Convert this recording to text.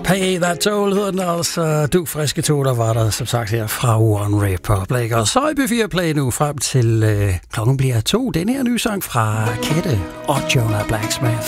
Hey, that told hedder den altså. Du friske to, der var der som sagt her fra One Republic. Og så er B4 Play nu frem til klokken bliver 2. Den her nye sang fra Kette og Jonah Blacksmith.